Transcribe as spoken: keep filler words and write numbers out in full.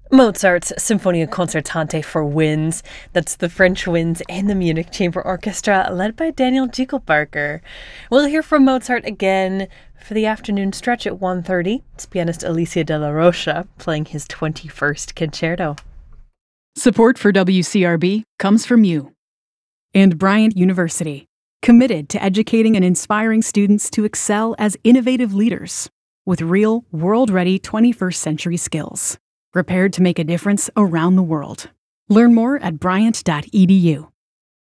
Mozart's Sinfonia Concertante for winds. That's the French winds and the Munich Chamber Orchestra, led by Daniel Jekyll-Barker. We'll hear from Mozart again for the afternoon stretch at one thirty. It's pianist Alicia de la Rocha playing his twenty-first concerto. Support for W C R B comes from you and Bryant University, committed to educating and inspiring students to excel as innovative leaders with real, world-ready twenty-first century skills, prepared to make a difference around the world. Learn more at bryant dot e d u.